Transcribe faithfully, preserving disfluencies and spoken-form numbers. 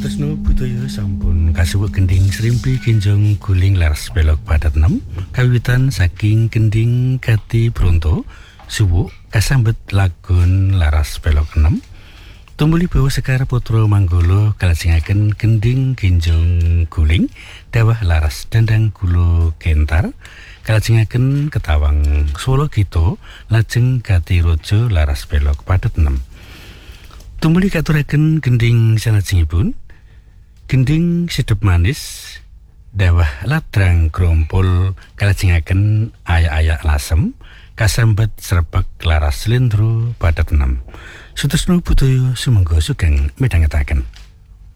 Sutresno budaya sampun kasuwuk gending srimpi kinjong guling laras belok padat enam kawiwitan saking gending Gati Bronto suwuk kasambet lagun laras belok enam tumuli bawa Sekar Putra Manggolo kalajengaken gending kinjong guling dawah laras dandang gulo kentar kalajengaken ketawang Solo Gito lajeng Gati Rojo laras belok padat enam tumuli katuraken gending sanajengipun gending sedep manis dawah ladrang grompol kalajengaken ayak-ayak lasem kasambat srebek laras slendro padat enam Sutresno budaya sumangga sugeng midhangetaken.